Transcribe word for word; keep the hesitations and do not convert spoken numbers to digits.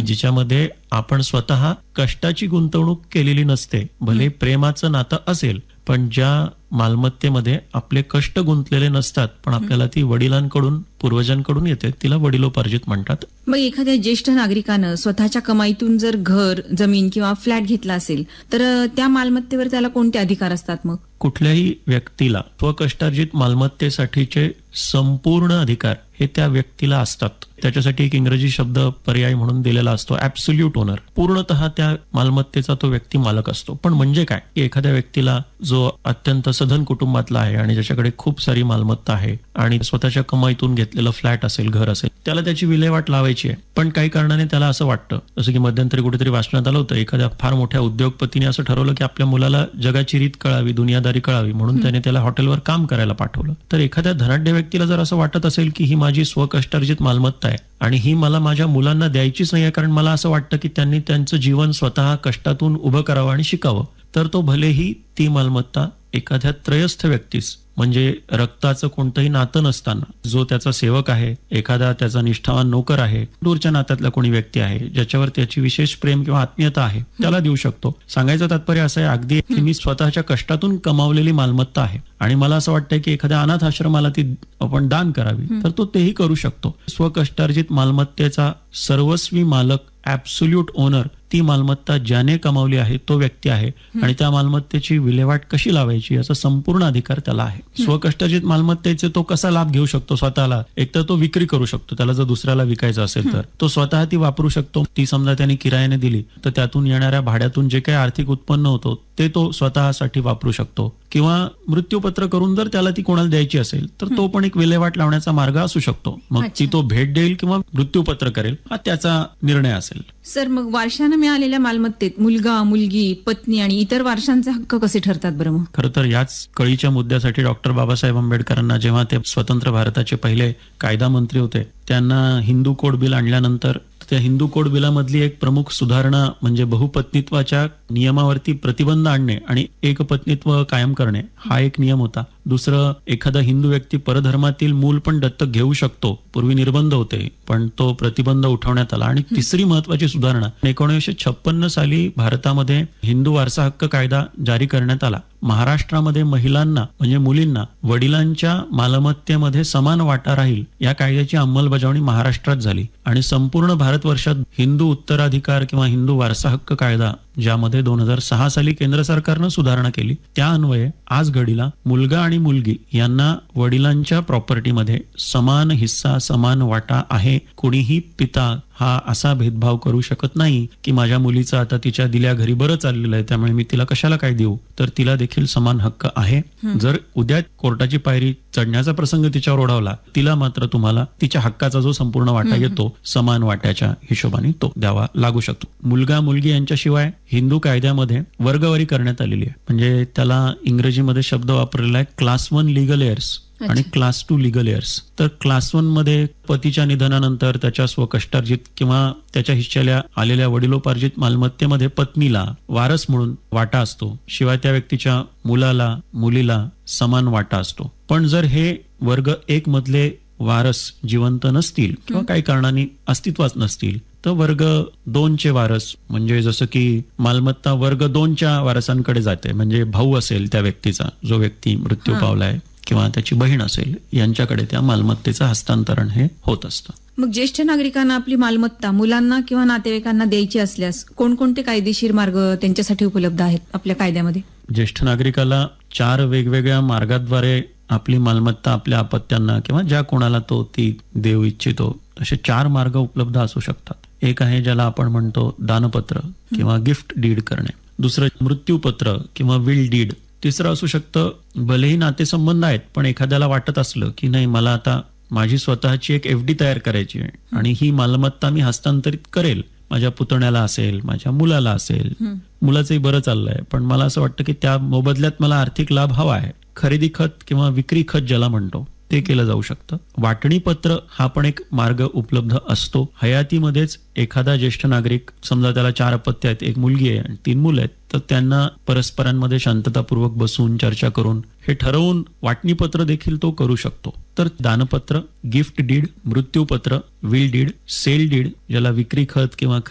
जिच्यामध्ये आपण स्वतः कष्टाची गुंतवणूक केलेली नसते. भले प्रेमाचं नातं असेल, पण ज्या मालमत्तेमध्ये आपले कष्ट गुंतलेले नसतात, पण आपल्याला ती वडिलांकडून पूर्वजांकडून येते, तिला वडिलोपार्जित म्हणतात. मग एखाद्या ज्येष्ठ नागरिकानं स्वतःच्या कमाईतून जर घर, जमीन किंवा फ्लॅट घेतला असेल तर त्या मालमत्तेवर त्याला कोणते अधिकार असतात? मग कुठल्याही व्यक्तीला स्वकष्टार्जित मालमत्तेसाठीचे संपूर्ण अधिकार हे त्या व्यक्तीला असतात. त्याच्यासाठी एक इंग्रजी शब्द पर्याय म्हणून दिलेला असतो, ऍब्सोल्यूट ओनर. पूर्णतः त्या मालमत्तेचा तो व्यक्ती मालक असतो. पण म्हणजे काय, की एखाद्या व्यक्तीला जो अत्यंत सधन कुटुंबातला आहे आणि ज्याच्याकडे खूप सारी मालमत्ता आहे आणि स्वतःच्या कमाईतून घेतलेलं फ्लॅट असेल, घर असेल, त्याला त्याची विल्हेवाट लावायची आहे. पण काही कारणाने त्याला असं वाटतं, जसं की मध्यंतरी कुठेतरी वाचण्यात आलं होतं, एखाद्या फार मोठ्या उद्योगपतीने असं ठरवलं की आपल्या मुलाला जगाची रीत कळावी, दुनियादारी कळावी, म्हणून त्याने त्याला हॉटेलवर काम करायला पाठवलं. तर एखाद्या धनाढ्य व्यक्तीला जर असं वाटत असेल की ही माझी स्वकष्टार्जित मालमत्ता आहे आणि ही मला माझ्या मुलांना द्यायचीच नाही आहे, कारण मला असं वाटतं की त्यांनी त्यांचं जीवन स्वतः कष्टातून उभं करावं आणि शिकावं, तर तो भलेही ती मालमत्ता एखाद्या त्रयस्थ व्यक्तीस, म्हणजे रक्ताचं कोणतंही नातं नसताना, जो त्याचा सेवक आहे, एखादा त्याचा निष्ठावान नोकर आहे, दूरच्या नात्यातला कोणी व्यक्ती आहे ज्याच्यावर त्याची विशेष प्रेम किंवा आत्मीयता आहे, त्याला देऊ शकतो. सांगायचं तात्पर्य असं आहे, अगदी की मी स्वतःच्या कष्टातून कमावलेली मालमत्ता आहे आणि मला असं वाटतंय की एखाद्या अनाथ आश्रमाला ती आपण दान करावी, तर तो तेही करू शकतो. स्वकष्टार्जित मालमत्तेचा सर्वस्वी मालक, ऍब्सोल्यूट ओनर, ती मालमत्ता ज्याने कमावली आहे तो व्यक्ती आहे आणि त्या मालमत्तेची विल्हेवाट कशी लावायची याचा संपूर्ण अधिकार त्याला आहे. स्वकष्टार्जित मालमत्तेचे तो कसा लाभ घेऊ शकतो स्वतःला? एक तर तो विक्री करू शकतो, त्याला जर दुसऱ्याला विकायचं असेल तर तो स्वतः ती वापरू शकतो. ती समजा त्याने किरायाने दिली तर त्यातून येणाऱ्या भाड्यातून जे काही आर्थिक उत्पन्न होतं ते तो स्वतःसाठी वापरू शकतो, किंवा मृत्यूपत्र करून जर त्याला ती कोणाला द्यायची असेल तर तो पण एक विल्हेवाट लावण्याचा मार्ग असू शकतो. मग ती तो भेट देईल किंवा मृत्यूपत्र करेल, हा त्याचा निर्णय असेल. सर, मग वारशाने मिळालेल्या मालमत्तेत मुलगा, मुलगी, पत्नी आणि इतर वारशांचे हक्क कसे ठरतात बरं? मग खरं तर याच कळीच्या मुद्द्यासाठी डॉक्टर बाबासाहेब आंबेडकरांना, जेव्हा ते स्वतंत्र भारताचे पहिले कायदा मंत्री होते, त्यांना हिंदू कोड बिल आणल्यानंतर त्या हिंदू कोड बिलामधली एक प्रमुख सुधारणा म्हणजे बहुपत्नीत्वाच्या नियमावरती प्रतिबंध आणणे आणि एकपत्नीत्व कायम करणे, हा एक नियम होता. दुसरं, एखादा हिंदू व्यक्ती परधर्मातील मूल पण दत्तक घेऊ शकतो. पूर्वी निर्बंध होते, पण तो प्रतिबंध उठवण्यात आला. आणि तिसरी महत्वाची सुधारणा, एकोणीसशे छप्पन्न साली भारतामध्ये हिंदू वारसा हक्क कायदा जारी करण्यात आला. महाराष्ट्रामध्ये महिलांना म्हणजे मुलींना वडिलांच्या मालमत्तेमध्ये समान वाटा राहील या कायद्याची अंमलबजावणी महाराष्ट्रात झाली आणि संपूर्ण भारतवर्षात हिंदू उत्तराधिकार किंवा हिंदू वारसा हक्क कायदा, ज्यामध्ये दोन हजार सहा साली केंद्र सरकारनं सुधारणा केली, त्या अन्वये आज घडीला मुलगा आणि मुलगी यांना वडिलांच्या प्रॉपर्टीमध्ये समान हिस्सा, समान वाटा आहे. कोणीही पिता हा असा भेदभाव करू शकत नाही की माझ्या मुलीचं आता तिच्या दिल्या घरी बरं चाललेलं आहे त्यामुळे मी तिला कशाला काय देऊ, तर तिला देखील समान हक्क आहे. जर उद्या कोर्टाची पायरी चढण्याचा प्रसंग तिच्यावर ओढवला, तिला मात्र तुम्हाला तिच्या हक्काचा जो संपूर्ण वाटा येतो समान वाट्याच्या हिशोबाने तो द्यावा लागू शकतो. मुलगा मुलगी यांच्याशिवाय हिंदू कायद्यामध्ये वर्गवारी करण्यात आलेली आहे. म्हणजे त्याला इंग्रजीमध्ये शब्द वापरलेला आहे क्लास वन लिगल एअर्स आणि क्लास टू लिगल एअर्स. तर क्लास वन मध्ये पतीच्या निधनानंतर त्याच्या स्वकष्टार्जित किंवा त्याच्या हिश्श्याला आलेल्या वडिलोपार्जित मालमत्तेमध्ये पत्नीला वारस म्हणून वाटा असतो, शिवाय त्या व्यक्तीच्या मुलाला मुलीला समान वाटा असतो. पण जर हे वर्ग एक मधले वारस जिवंत नसतील किंवा काही कारणाने अस्तित्वात नसतील तर वर्ग दोनचे वारस, म्हणजे जसं की मालमत्ता वर्ग दोनच्या वारसांकडे जाते, म्हणजे भाऊ असेल त्या व्यक्तीचा, जो व्यक्ती मृत्यू पावलाय, किंवा त्याची बहीण असेल, यांच्याकडे त्या मालमत्तेचं हस्तांतरण हे होत असतं. मग ज्येष्ठ नागरिकांना आपली मालमत्ता मुलांना किंवा नातेवाईकांना द्यायची असल्यास कोणकोणते कायदेशीर मार्ग त्यांच्यासाठी उपलब्ध आहेत आपल्या कायद्यामध्ये? ज्येष्ठ नागरिकाला चार वेगवेगळ्या मार्गाद्वारे आपली मालमत्ता आपल्या अपत्यांना किंवा ज्या कोणाला तो ती देऊ इच्छितो असे चार मार्ग उपलब्ध असू शकतात. एक आहे ज्याला आपण म्हणतो दानपत्र किंवा गिफ्ट डीड करणे. दुसरं मृत्यूपत्र किंवा विल डीड. तिसरं असू शकतं, भलेही नातेसंबंध आहेत पण एखाद्याला वाटत असलं की नाही मला आता माझी स्वतःची एक एफडी तयार करायची आहे आणि ही मालमत्ता मी हस्तांतरित करेल, माझ्या पुतण्याला असेल, माझ्या मुलाला असेल, मुलाचंही बरं चाललंय पण मला असं वाटतं की त्या मोबदल्यात मला आर्थिक लाभ हवा आहे, खरेदी खत किंवा विक्री खत ज्याला म्हणतो ते केलं जाऊ शकतं. वाटणी पत्र हा पण एक मार्ग उपलब्ध असतो. हयातीमध्येच एखादा ज्येष्ठ नागरिक, समजा त्याला चार अपत्य आहेत, एक मुलगी आहे आणि तीन मुलं आहेत, तर त्यांना परस्परांमध्ये शांततापूर्वक बसून चर्चा करून हे ठरवून वाटणीपत्र देखील तो करू शकतो. तर दानपत्र, gift did, मृत्यूपत्र, will did, sale deed ज्याला विक्री खत किंवा